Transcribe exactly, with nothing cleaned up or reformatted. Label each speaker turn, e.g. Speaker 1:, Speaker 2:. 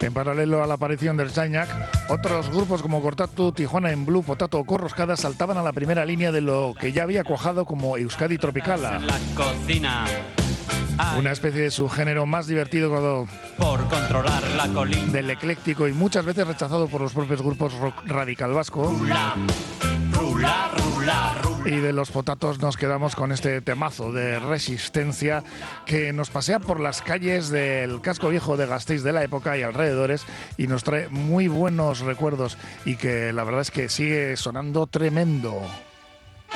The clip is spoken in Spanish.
Speaker 1: En paralelo a la aparición del Shainak, otros grupos como Cortatu, Tijuana en Blue, Potato o Corroscada saltaban a la primera línea de lo que ya había cuajado como Euskadi Tropicala.
Speaker 2: En la cocina. Ay,
Speaker 1: Una especie de subgénero más divertido
Speaker 2: por controlar la colina.
Speaker 1: del ecléctico y muchas veces rechazado por los propios grupos rock radical vasco.
Speaker 2: Rula, rula, rula, rula.
Speaker 1: Y de los Potatos nos quedamos con este temazo de Resistencia que nos pasea por las calles del casco viejo de Gasteiz de la época y alrededores y nos trae muy buenos recuerdos y que la verdad es que sigue sonando tremendo.